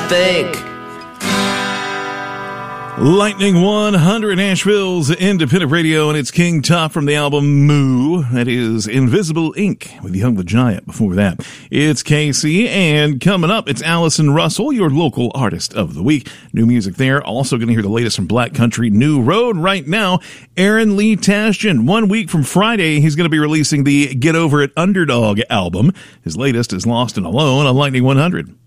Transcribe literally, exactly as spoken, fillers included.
think. Lightning one hundred, Nashville's independent radio, and it's King Top from the album Moo. That is Invisible Ink with Young the Giant. Before that, it's K C, and coming up, it's Allison Russell, your local artist of the week. New music there. Also going to hear the latest from Black Country New Road. Right now, Aaron Lee Tasjan. One week from Friday, he's going to be releasing the Get Over It Underdog album. His latest is Lost and Alone on Lightning one hundred.